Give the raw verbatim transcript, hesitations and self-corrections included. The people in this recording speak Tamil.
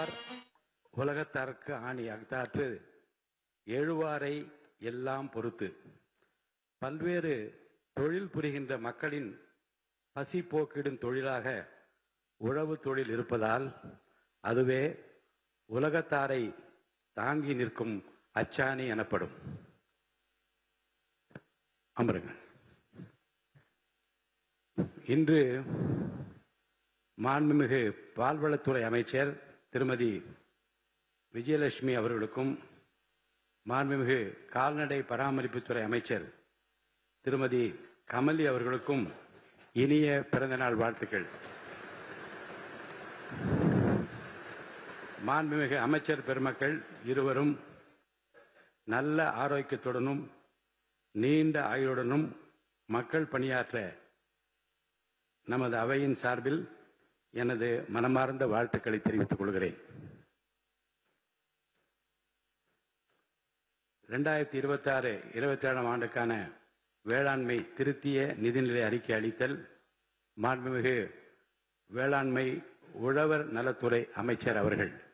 உழுவார் உலகத்தார்க்கு ஆணி அக்தாற்று எழுவாரை எல்லாம் பொறுத்து. பல்வேறு தொழில் புரிகின்ற மக்களின் பசி போக்கிடும் தொழிலாக உழவு தொழில் இருப்பதால் அதுவே உலகத்தாரை தாங்கி நிற்கும் அச்சாணி எனப்படும். அமருங்கள். இன்று மாண்புமிகு பால்வளத்துறை அமைச்சர் திருமதி விஜயலட்சுமி அவர்களுக்கும் மாண்புமிகு கால்நடை பராமரிப்புத்துறை அமைச்சர் திருமதி கமலி அவர்களுக்கும் இனிய பிறந்தநாள் வாழ்த்துக்கள். மாண்புமிகு அமைச்சர் பெருமக்கள் இருவரும் நல்ல ஆரோக்கியத்துடனும் நீண்ட ஆயுளுடனும் மக்கள் பணியாற்ற நமது அவையின் சார்பில் எனது மனமார்ந்த வாழ்த்துக்களை தெரிவித்துக் கொள்கிறேன். இரண்டாயிரத்தி இருபத்தி ஆறு இருபத்தி ஏழாம் ஆண்டுக்கான வேளாண்மை திருத்திய நிதிநிலை அறிக்கை அளித்தல் மாண்புமிகு வேளாண்மை உழவர் நலத்துறை அமைச்சர் அவர்கள்